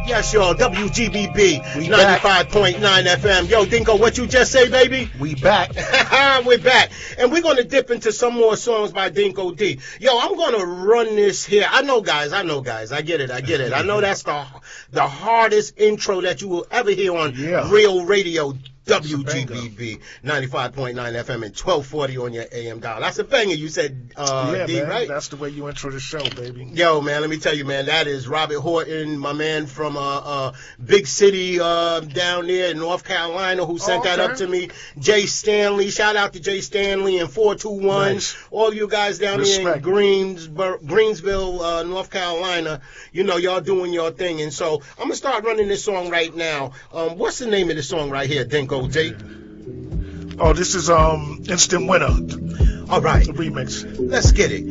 Yes, y'all. WGBB We 95.9 FM. Yo, Dinko, what you just say, baby? We back. We're back. And we're going to dip into some more songs by Dinko D. Yo, I'm going to run this here. I know, guys. I get it. I know that's the hardest intro that you will ever hear on real radio. WGBB 95.9 FM and 1240 on your AM dial. That's a banger. You said, D, man, right? That's the way you intro the show, baby. Yo, man, let me tell you, man, that is Robert Horton, my man from big city down there in North Carolina, who sent that up to me. Jay Stanley, shout out to Jay Stanley and 421. Nice. All you guys down here in Greensville, North Carolina. You know, y'all doing your thing. And so I'm going to start running this song right now. What's the name of the song right here, Dinko? Jay? Oh, this is Instant Winner. All right. The remix. Let's get it.